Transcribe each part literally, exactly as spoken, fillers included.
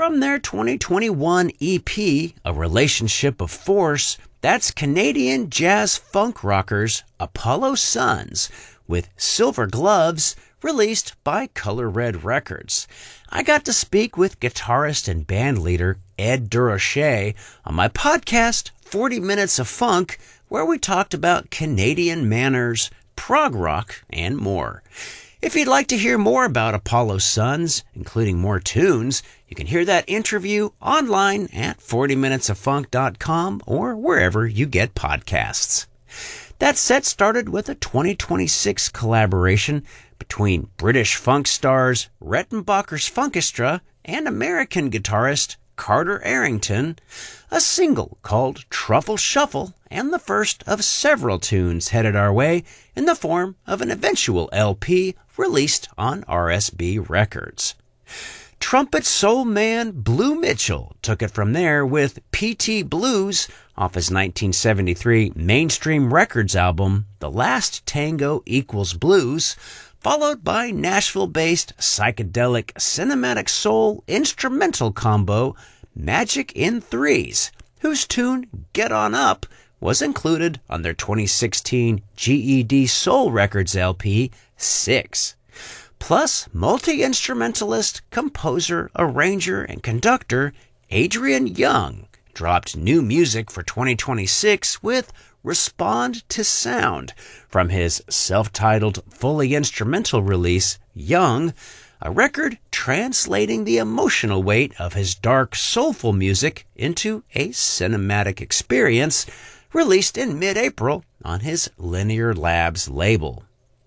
From their twenty twenty-one E P, A Relationship of Force, that's Canadian jazz funk rockers Apollo Suns with Silver Gloves, released by Color Red Records. I got to speak with guitarist and bandleader Ed Durocher on my podcast, forty minutes of Funk, where we talked about Canadian manners, prog rock, and more. If you'd like to hear more about Apollo Suns, including more tunes, you can hear that interview online at forty minutes of funk dot com or wherever you get podcasts. That set started with a twenty twenty-six collaboration between British funk stars Rettenbacher's Funkestra and American guitarist Carter Arrington, a single called Truffle Shuffle, and the first of several tunes headed our way in the form of an eventual L P released on R S B Records. Trumpet soul man Blue Mitchell took it from there with P T Blues off his nineteen seventy-three Mainstream Records album, The Last Tango Equals Blues, followed by Nashville-based psychedelic cinematic soul instrumental combo Magic in Threes, whose tune Get On Up was included on their twenty sixteen G E D Soul Records L P, Six. Plus, multi-instrumentalist, composer, arranger, and conductor Adrian Young dropped new music for twenty twenty-six with Respond to Sound from his self-titled fully instrumental release, Young, a record translating the emotional weight of his dark, soulful music into a cinematic experience, released in mid-April on his Linear Labs label.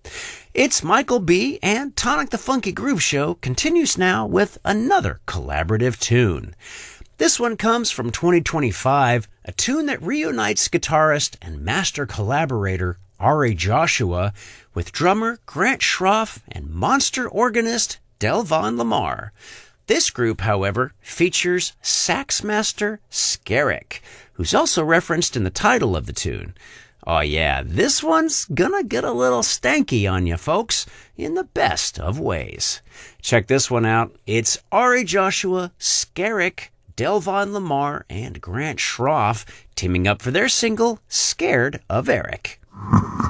It's Michael B., and Tonic the Funky Groove Show continues now with another collaborative tune. This one comes from twenty twenty-five, a tune that reunites guitarist and master collaborator Ari Joshua with drummer Grant Schroff and monster organist Delvon Lamar. This group, however, features sax master Skerrick, who's also referenced in the title of the tune. Oh yeah, this one's gonna get a little stanky on you folks, in the best of ways. Check this one out. It's Ari Joshua, Skerrick, Delvon Lamar, and Grant Schroff teaming up for their single, Scared of Eric.